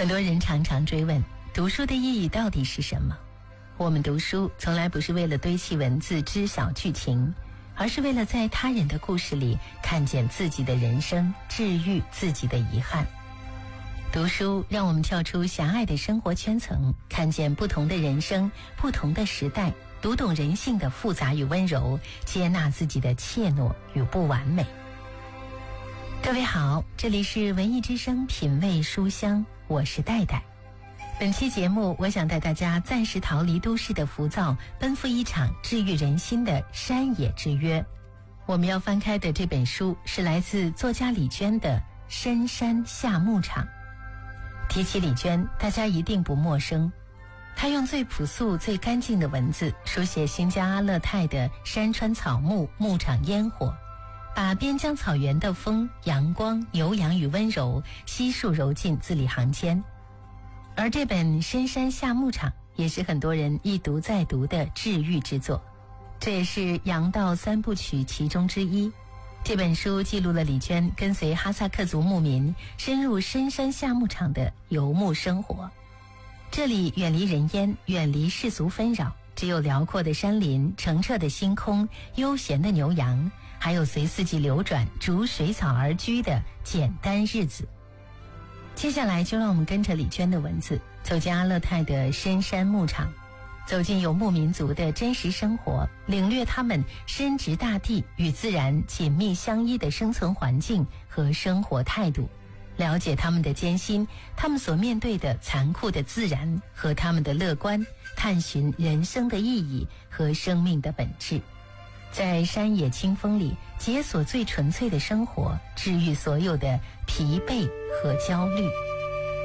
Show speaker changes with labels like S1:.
S1: 很多人常常追问，读书的意义到底是什么？我们读书从来不是为了堆砌文字知晓剧情，而是为了在他人的故事里看见自己的人生，治愈自己的遗憾。读书让我们跳出狭隘的生活圈层，看见不同的人生，不同的时代，读懂人性的复杂与温柔，接纳自己的怯懦与不完美。各位好，这里是文艺之声品味书香，我是戴戴。本期节目，我想带大家暂时逃离都市的浮躁，奔赴一场治愈人心的山野之约。我们要翻开的这本书是来自作家李娟的《深山下牧场》。提起李娟，大家一定不陌生。她用最朴素、最干净的文字，书写新疆阿勒泰的山川草木、牧场烟火，把边疆草原的风、阳光、牛羊与温柔悉数揉进字里行间。而这本《深山下牧场》也是很多人一读再读的治愈之作，这也是羊道三部曲其中之一。这本书记录了李娟跟随哈萨克族牧民深入深山下牧场的游牧生活。这里远离人烟，远离世俗纷扰，只有辽阔的山林、澄澈的星空、悠闲的牛羊，还有随四季流转、逐水草而居的简单日子。接下来就让我们跟着李娟的文字，走进阿勒泰的深山牧场，走进游牧民族的真实生活，领略他们深植大地与自然紧密相依的生存环境和生活态度，了解他们的艰辛，他们所面对的残酷的自然和他们的乐观，探寻人生的意义和生命的本质。在山野清风里解锁最纯粹的生活，治愈所有的疲惫和焦虑。